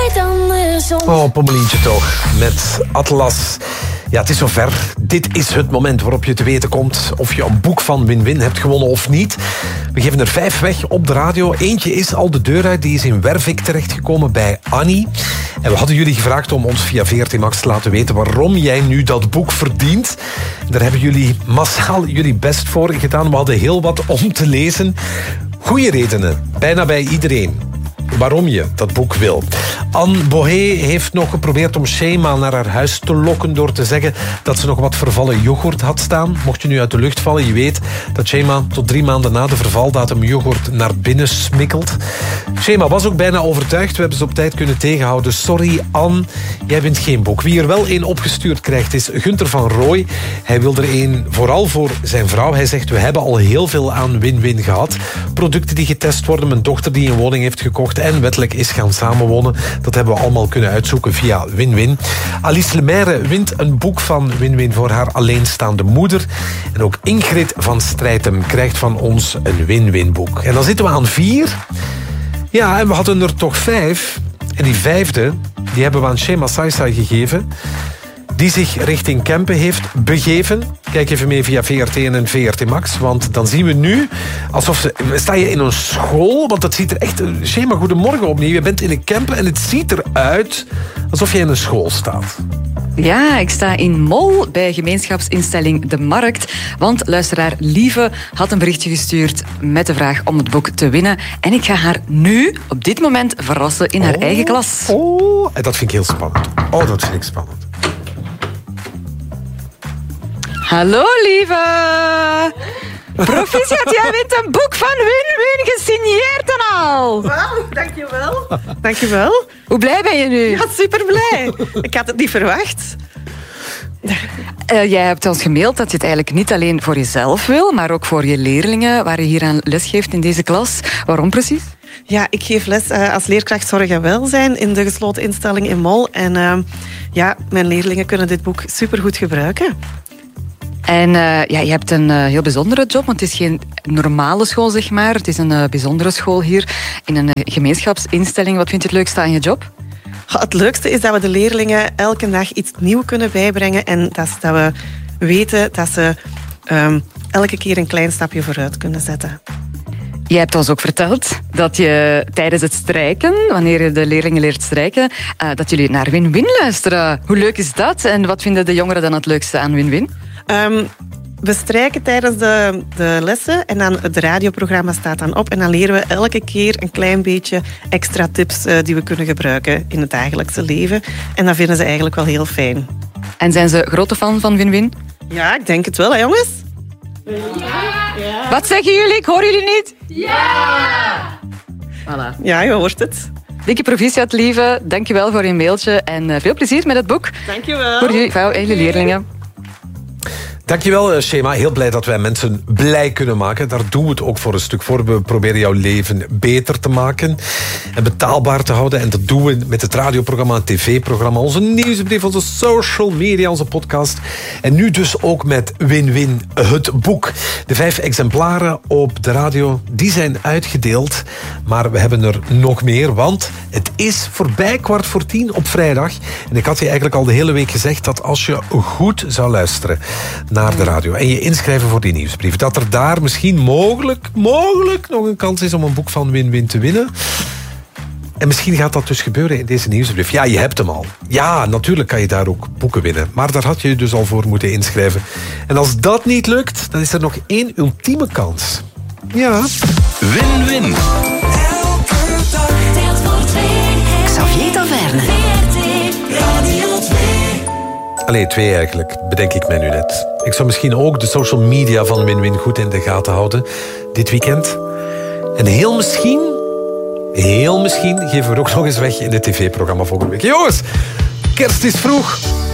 weet andersom. Oh, Pommelientje toch. Met Atlas. Ja, het is zover. Dit is het moment waarop je te weten komt of je een boek van Win-Win hebt gewonnen of niet. We geven er 5 weg op de radio. Eentje is al de deur uit. Die is in Wervik terechtgekomen bij Annie. En we hadden jullie gevraagd om ons via VRT Max te laten weten waarom jij nu dat boek verdient. Daar hebben jullie massaal jullie best voor gedaan. We hadden heel wat om te lezen. Goeie redenen. Bijna bij iedereen. Waarom je dat boek wil. Anne Bohé heeft nog geprobeerd om Shema naar haar huis te lokken door te zeggen dat ze nog wat vervallen yoghurt had staan. Mocht je nu uit de lucht vallen, je weet dat Shema tot 3 maanden na de vervaldatum yoghurt naar binnen smikkelt. Shema was ook bijna overtuigd. We hebben ze op tijd kunnen tegenhouden. Sorry Anne, jij wint geen boek. Wie er wel 1 opgestuurd krijgt is Gunther van Rooij. Hij wil er 1 vooral voor zijn vrouw. Hij zegt, we hebben al heel veel aan Win-Win gehad. Producten die getest worden, mijn dochter die een woning heeft gekocht en wettelijk is gaan samenwonen. Dat hebben we allemaal kunnen uitzoeken via Win-Win. Alice Lemaire wint een boek van Win-Win voor haar alleenstaande moeder. En ook Ingrid van Strijtem krijgt van ons een Win-Win boek. En dan zitten we aan 4. Ja, en we hadden er toch 5. En die 5e, die hebben we aan Shema Saisai gegeven, die zich richting Kempen heeft begeven. Kijk even mee via VRT en VRT Max, want dan zien we nu alsof sta je in een school, want dat ziet er echt... Shema, goedemorgen opnieuw. Je bent in een Kempen en het ziet eruit alsof je in een school staat. Ja, ik sta in Mol bij gemeenschapsinstelling De Markt. Want luisteraar Lieve had een berichtje gestuurd met de vraag om het boek te winnen. En ik ga haar nu, op dit moment, verrassen in haar eigen klas. Oh, dat vind ik heel spannend. Oh, dat vind ik spannend. Hallo, Lieve. Proficiat, jij wint een boek van Win-Win, gesigneerd en al. Wauw, dankjewel. Dankjewel. Hoe blij ben je nu? Ja, super blij. Ik had het niet verwacht. Jij hebt ons gemaild dat je het eigenlijk niet alleen voor jezelf wil, maar ook voor je leerlingen, waar je hier aan lesgeeft in deze klas. Waarom precies? Ja, ik geef les als leerkracht zorg en welzijn in de gesloten instelling in Mol. En mijn leerlingen kunnen dit boek supergoed gebruiken. En je hebt een heel bijzondere job, want het is geen normale school, zeg maar. Het is een bijzondere school hier in een gemeenschapsinstelling. Wat vind je het leukste aan je job? Het leukste is dat we de leerlingen elke dag iets nieuws kunnen bijbrengen en dat we weten dat ze elke keer een klein stapje vooruit kunnen zetten. Je hebt ons ook verteld dat je tijdens het strijken, wanneer je de leerlingen leert strijken, dat jullie naar Win-Win luisteren. Hoe leuk is dat? En wat vinden de jongeren dan het leukste aan Win-Win? We strijken tijdens de lessen en dan het radioprogramma staat dan op en dan leren we elke keer een klein beetje extra tips die we kunnen gebruiken in het dagelijkse leven. En dat vinden ze eigenlijk wel heel fijn. En zijn ze grote fan van Win-Win? Ja, ik denk het wel, hè, jongens? Ja. Wat zeggen jullie? Ik hoor jullie niet. Ja! Voilà. Ja, je hoort het. Dikke proficiat, Lieve. Dankjewel voor je mailtje en veel plezier met het boek. Dankjewel. Voor jullie en jullie leerlingen. Dankjewel, Shema. Heel blij dat wij mensen blij kunnen maken. Daar doen we het ook voor een stuk voor. We proberen jouw leven beter te maken en betaalbaar te houden. En dat doen we met het radioprogramma, het tv-programma, onze nieuwsbrief, onze social media, onze podcast. En nu dus ook met Win-Win, het boek. De 5 exemplaren op de radio, die zijn uitgedeeld. Maar we hebben er nog meer, want het is voorbij 9:15 op vrijdag. En ik had je eigenlijk al de hele week gezegd dat als je goed zou luisteren naar de radio en je inschrijven voor die nieuwsbrief, dat er daar misschien mogelijk nog een kans is om een boek van Win-Win te winnen. En misschien gaat dat dus gebeuren in deze nieuwsbrief. Ja, je hebt hem al. Ja, natuurlijk kan je daar ook boeken winnen. Maar daar had je dus al voor moeten inschrijven. En als dat niet lukt, dan is er nog 1 ultieme kans. Ja. Win-Win. Elke dag telt voor 2. Xavier Taverne. Radio 2. Allee, 2 eigenlijk, bedenk ik mij nu net. Ik zou misschien ook de social media van Win-Win goed in de gaten houden dit weekend. En heel misschien geven we het ook nog eens weg in het tv-programma volgende week. Jongens, kerst is vroeg.